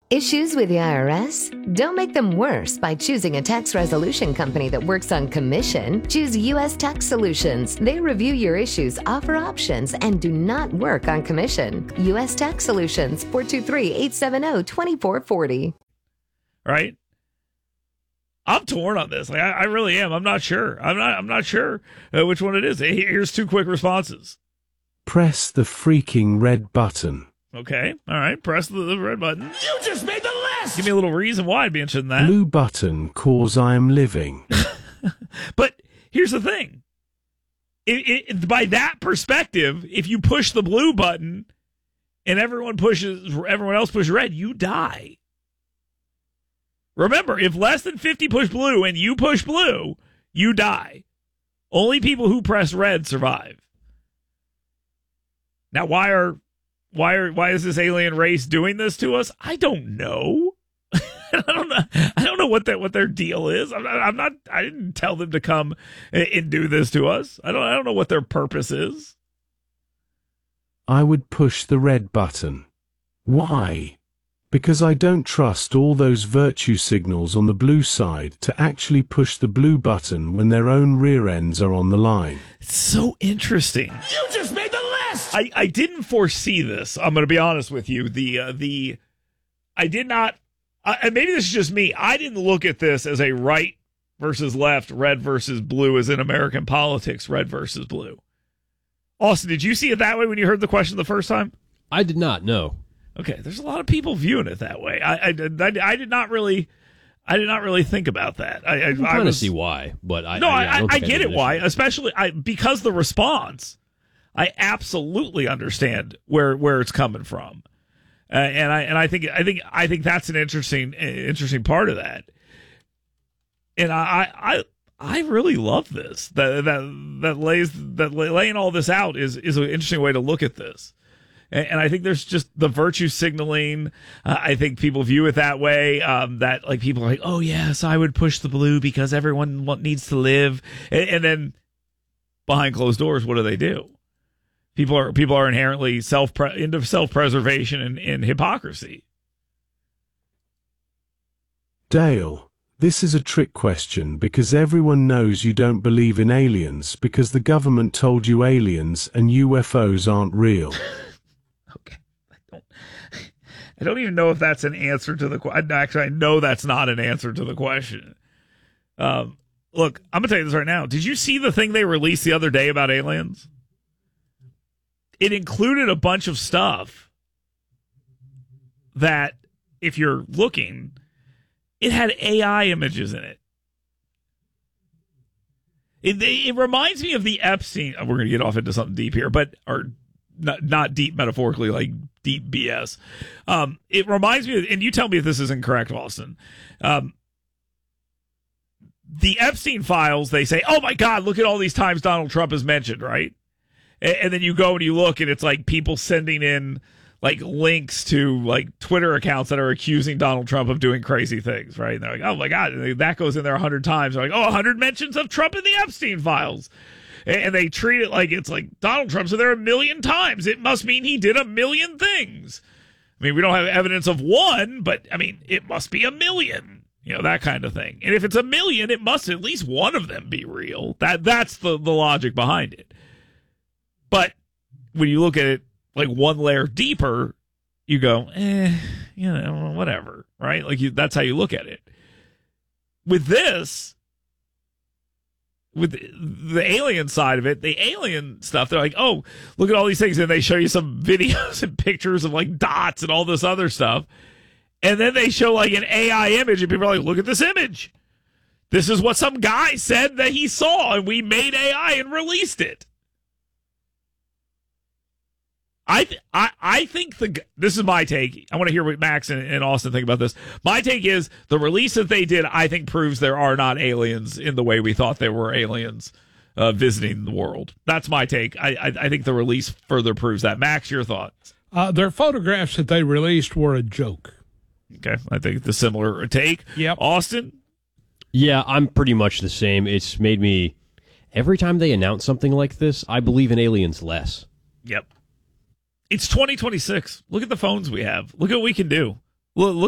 Issues with the IRS? Don't make them worse by choosing a tax resolution company that works on commission. Choose U.S. Tax Solutions. They review your issues, offer options, and do not work on commission. U.S. Tax Solutions, 423-870-2440. Right? I'm torn on this. Like, I really am. I'm not sure. I'm not sure which one it is. Here's two quick responses. Press the freaking red button. Okay. All right. Press the red button. You just made the list! Give me a little reason why I'd be interested in that. Blue button, cause I am living. But here's the thing. By that perspective, if you push the blue button and everyone else pushes red, you die. Remember, if less than 50 push blue and you push blue, you die. Only people who press red survive. Now, why is this alien race doing this to us? I don't know. I don't know what their deal is. I didn't tell them to come and do this to us. I don't know what their purpose is. I would push the red button. Why? Because I don't trust all those virtue signals on the blue side to actually push the blue button when their own rear ends are on the line. It's so interesting. You just made the list! I didn't foresee this. I'm going to be honest with you. I did not, and maybe this is just me. I didn't look at this as a right versus left, red versus blue, as in American politics, red versus blue. Austin, did you see it that way when you heard the question the first time? I did not, no. Okay, there's a lot of people viewing it that way. I did not really think about that. I'm trying to see why, but I get it why, especially because the response. I absolutely understand where it's coming from, and I think that's an interesting part of that. And I really love this. That laying all this out is an interesting way to look at this. And I think there's just the virtue signaling. I think people view it that way. That like people are like, oh yes, I would push the blue because everyone needs to live. And then behind closed doors, what do? People are inherently into self-preservation and hypocrisy. Dale, this is a trick question because everyone knows you don't believe in aliens because the government told you aliens and UFOs aren't real. Okay. I don't even know if that's an answer to the question. Actually, I know that's not an answer to the question. Look, I'm going to tell you this right now. Did you see the thing they released the other day about aliens? It included a bunch of stuff that, if you're looking, it had AI images in it. It reminds me of the Epstein. We're going to get off into something deep here, or not deep metaphorically, like deep BS. It reminds me, and you tell me if this is incorrect, Austin. The Epstein files, they say, oh my God, look at all these times Donald Trump is mentioned, right? And then you go and you look, and it's like people sending in like links to like Twitter accounts that are accusing Donald Trump of doing crazy things, right? And they're like, oh my God, and that goes in there 100 times. They're like, 100 mentions of Trump in the Epstein files. And they treat it like it's like Donald Trump, so there are 1 million times. It must mean he did 1 million things. I mean, we don't have evidence of one, but I mean, it must be 1 million. You know, that kind of thing. And if it's 1 million, it must at least one of them be real. That's the logic behind it. But when you look at it like one layer deeper, you go, whatever, right? Like that's how you look at it. With this, with the alien side of it, the alien stuff, they're like, oh, look at all these things. And they show you some videos and pictures of like dots and all this other stuff. And then they show like an AI image and people are like, look at this image. This is what some guy said that he saw and we made AI and released it. I think this is my take. I want to hear what Max and Austin think about this. My take is the release that they did, I think, proves there are not aliens in the way we thought there were aliens visiting the world. That's my take. I think the release further proves that. Max, your thoughts? Their photographs that they released were a joke. Okay, I think the similar take. Yep. Austin? Yeah, I'm pretty much the same. It's made me, every time they announce something like this, I believe in aliens less. Yep. It's 2026. Look at the phones we have. Look at what we can do. Look